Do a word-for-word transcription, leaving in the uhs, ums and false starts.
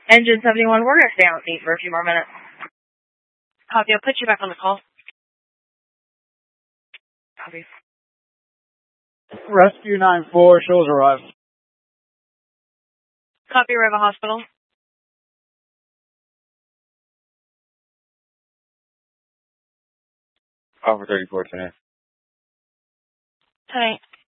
Engine seventy-one, we're going to stay on scene for a few more minutes. Copy, I'll put you back on the call. Copy. Rescue nine four, shows arrived. Copy, Riva Hospital. Alpha thirty-four, ten. ten eight.